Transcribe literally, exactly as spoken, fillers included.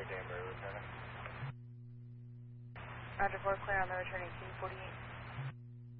Danbury returning. Roger four, clear on the returning team forty-eight.